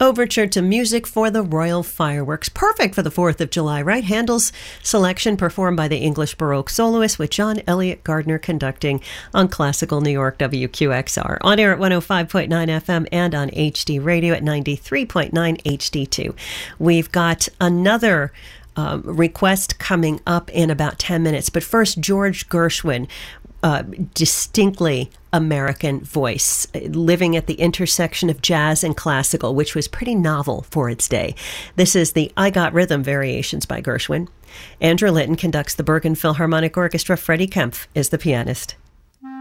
Overture to Music for the Royal Fireworks. Perfect for the 4th of July, right? Handel's selection performed by the English Baroque soloist with John Elliott Gardner conducting on Classical New York WQXR. On air at 105.9 FM and on HD Radio at 93.9 HD2. We've got another request coming up in about 10 minutes. But first, George Gershwin, distinctly American voice, living at the intersection of jazz and classical, which was pretty novel for its day. This is the I Got Rhythm variations by Gershwin. Andrew Litton conducts the Bergen Philharmonic Orchestra. Freddie Kempf is the pianist.